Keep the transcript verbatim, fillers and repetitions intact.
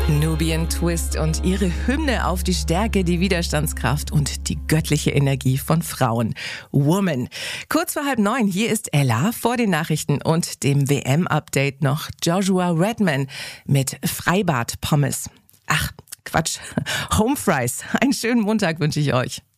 Nubian Twist und ihre Hymne auf die Stärke, die Widerstandskraft und die göttliche Energie von Frauen. Woman. Kurz vor halb neun, hier ist Ella vor den Nachrichten und dem W M-Update noch Joshua Redman mit Freibad-Pommes. Ach, Quatsch. Home Fries. Einen schönen Montag wünsche ich euch.